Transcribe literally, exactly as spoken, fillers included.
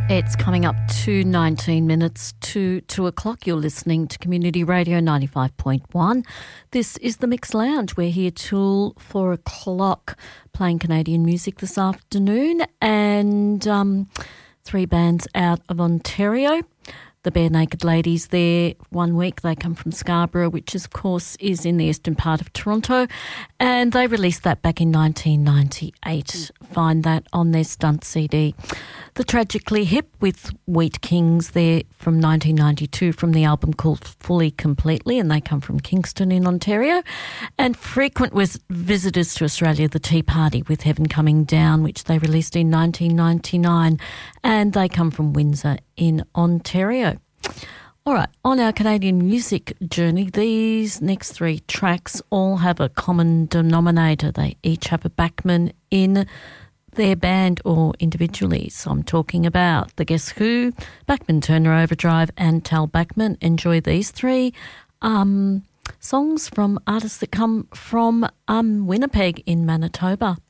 It's coming up to nineteen minutes to two o'clock. You're listening to Community Radio ninety-five point one. This is the Mix Lounge. We're here till four o'clock playing Canadian music this afternoon, and um, three bands out of Ontario. The Bare Naked Ladies there one week. They come from Scarborough, which of course is in the eastern part of Toronto, and they released that back in nineteen ninety-eight. Find that on their Stunt C D. The Tragically Hip with Wheat Kings there from nineteen ninety-two from the album called Fully Completely, and they come from Kingston in Ontario. And frequent with visitors to Australia, the Tea Party with Heaven Coming Down, which they released in nineteen ninety-nine, and they come from Windsor in Ontario. All right, on our Canadian music journey, these next three tracks all have a common denominator. They each have a backman in their band or individually. So I'm talking about the Guess Who, Bachman Turner Overdrive and Tal Bachman. Enjoy these three um, songs from artists that come from um, Winnipeg in Manitoba.